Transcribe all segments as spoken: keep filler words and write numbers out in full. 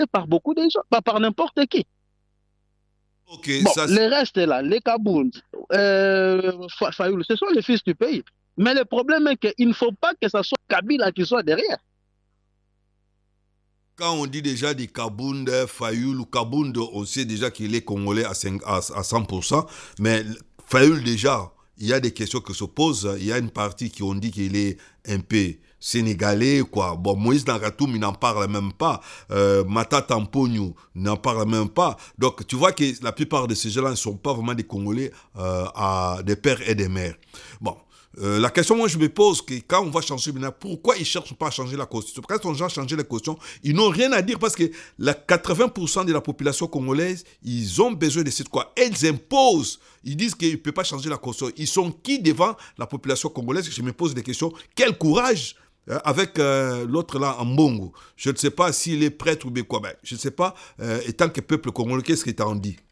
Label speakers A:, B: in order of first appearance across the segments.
A: par beaucoup de gens, pas par n'importe qui.
B: Ok,
A: Bon,
B: ça,
A: les restes là, les Kabound, euh, Fa- Fayoulou, ce sont les fils du pays. Mais le problème est qu'il ne faut pas que ce soit Kabila qui soit derrière.
B: quand on dit déjà des Kabound, Fayoul ou Kabound, on sait déjà qu'il est congolais à, cinq à, à cent pour cent. Mais Fayoul, déjà, il y a des questions qui se posent. Il y a une partie qui ont dit qu'il est un peu sénégalais, quoi. Bon, Moïse Nagatoum, il n'en parle même pas. Euh, Mata Tampognou n'en parle même pas. Donc, tu vois que la plupart de ces gens-là ne sont pas vraiment des Congolais euh, à des pères et des mères. Bon, euh, la question, moi, je me pose, que quand on va changer maintenant, pourquoi ils ne cherchent pas à changer la constitution? Quand on a changé la constitution, ils n'ont rien à dire parce que la quatre-vingts pour cent de la population congolaise, ils ont besoin de cette quoi. Elles imposent. Ils disent qu'ils ne peuvent pas changer la constitution. Ils sont qui devant la population congolaise? Je me pose des questions. Quel courage euh, avec euh, l'autre là en Bongo. Je ne sais pas s'il est prêtre ou bien quoi. Ben, je ne sais pas. Euh, et tant que peuple congolais, qu'est-ce qu'il t'en dit?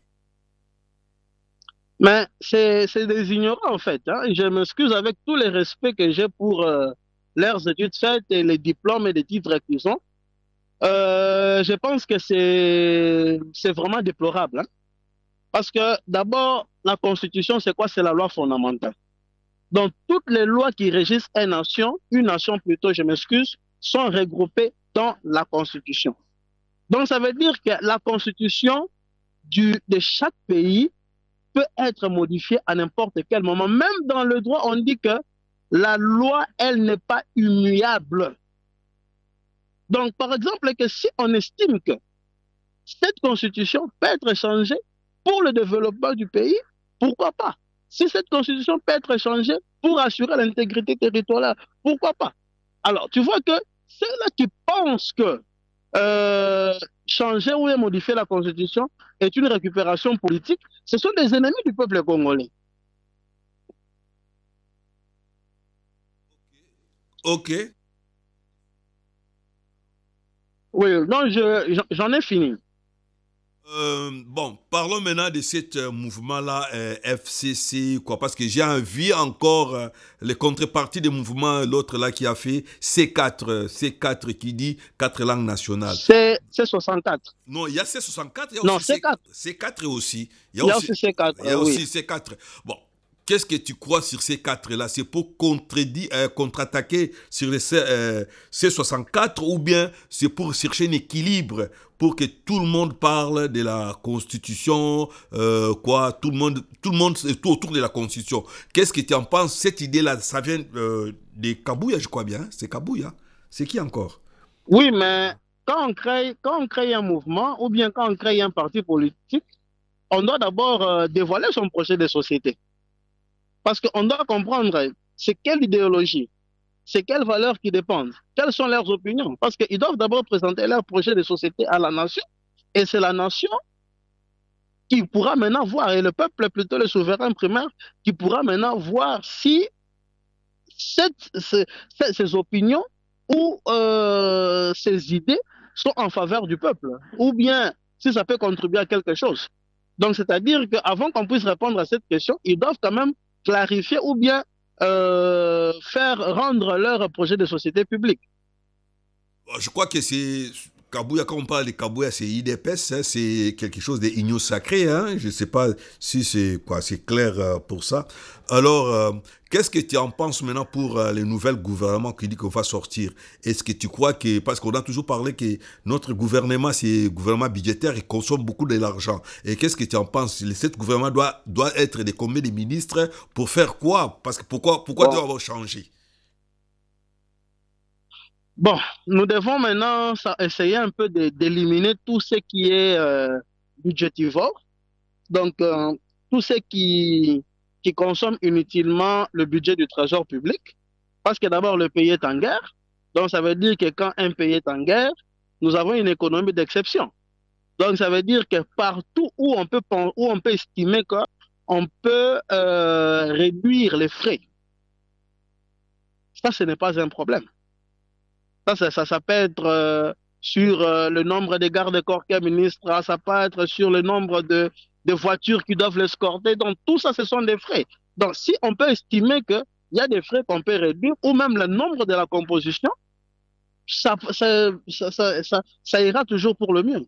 A: Mais c'est c'est des ignorants, en fait, hein. Je m'excuse avec tous les respects que j'ai pour euh, leurs études faites et les diplômes et les titres qu'ils ont. Euh, je pense que c'est c'est vraiment déplorable, hein. Parce que d'abord, la Constitution, c'est quoi? C'est la loi fondamentale. Donc, toutes les lois qui régissent une nation, une nation plutôt, je m'excuse, sont regroupées dans la Constitution. Donc, ça veut dire que la Constitution du, de chaque pays peut être modifiée à n'importe quel moment. Même dans le droit, on dit que la loi, elle n'est pas immuable. Donc, par exemple, que si on estime que cette constitution peut être changée pour le développement du pays, pourquoi pas? Si cette constitution peut être changée pour assurer l'intégrité territoriale, pourquoi pas? Alors, tu vois que ceux-là qui pensent que euh, changer ou modifier la constitution est une récupération politique, ce sont des ennemis du peuple congolais.
B: Ok.
A: Oui, non, je, j'en ai fini.
B: Euh, bon, parlons maintenant de ce euh, mouvement-là, euh, F C C, quoi, parce que j'ai envie encore euh, les contreparties des mouvements, l'autre là qui a fait C quatre, euh, C quatre qui dit quatre langues nationales.
A: C'est soixante-quatre.
B: Non, il y a C soixante-quatre, il y a
A: Non,
B: aussi
A: c'est
B: C,
A: quatre.
B: C4 aussi. Il y a
A: Il y a
B: aussi,
A: aussi c
B: il y
A: quatre,
B: a
A: oui.
B: aussi C quatre. Bon, qu'est-ce que tu crois sur ces quatre-là? C'est pour contredire, euh, contre-attaquer sur les C, euh, C soixante-quatre ou bien c'est pour chercher un équilibre pour que tout le monde parle de la Constitution, euh, quoi, tout le monde, tout le monde est tout autour de la Constitution. Qu'est-ce que tu en penses? Cette idée-là, ça vient euh, de Kabouya, je crois bien. Hein? C'est Kabouya. C'est qui encore?
A: Oui, mais quand on crée, quand on crée un mouvement ou bien quand on crée un parti politique, on doit d'abord euh, dévoiler son projet de société. Parce qu'on doit comprendre c'est quelle idéologie, c'est quelles valeurs qui dépendent, quelles sont leurs opinions. Parce qu'ils doivent d'abord présenter leur projet de société à la nation. Et c'est la nation qui pourra maintenant voir, et le peuple, plutôt le souverain primaire, qui pourra maintenant voir si cette, ces, ces opinions ou euh, ces idées sont en faveur du peuple, ou bien si ça peut contribuer à quelque chose. Donc, c'est-à-dire qu'avant qu'on puisse répondre à cette question, ils doivent quand même clarifier ou bien euh, faire rendre leur projet de société publique.
B: Je crois que c'est Kabouya, quand on parle de Kabouya, c'est I D P S, hein, c'est quelque chose d'igno sacré. Hein, je ne sais pas si c'est quoi, c'est clair euh, pour ça. Alors, euh, qu'est-ce que tu en penses maintenant pour euh, les nouvelles gouvernements qui disent qu'on va sortir? Est-ce que tu crois que, parce qu'on a toujours parlé que notre gouvernement, c'est un gouvernement budgétaire, il consomme beaucoup de l'argent. Et qu'est-ce que tu en penses? Ce gouvernement doit, doit être des combien de ministres pour faire quoi? Parce que pourquoi, pourquoi doit
A: Bon,
B: avoir changé?
A: bon, nous devons maintenant ça, essayer un peu d'éliminer tout ce qui est euh, budgétivore. Donc, euh, tout ce qui, qui consomme inutilement le budget du trésor public, parce que d'abord, le pays est en guerre. Donc, ça veut dire que quand un pays est en guerre, nous avons une économie d'exception. Donc, ça veut dire que partout où on peut, où on peut estimer qu'on peut euh, réduire les frais, ça, ce n'est pas un problème. Ça, ça, ça, ça peut être euh, sur euh, le nombre de gardes-corps qu'un ministre a, ça peut être sur le nombre de, de voitures qui doivent l'escorter. Donc, tout ça, ce sont des frais. Donc, si on peut estimer qu'il y a des frais qu'on peut réduire, ou même le nombre de la composition, ça, ça, ça, ça, ça, ça ira toujours pour le mieux.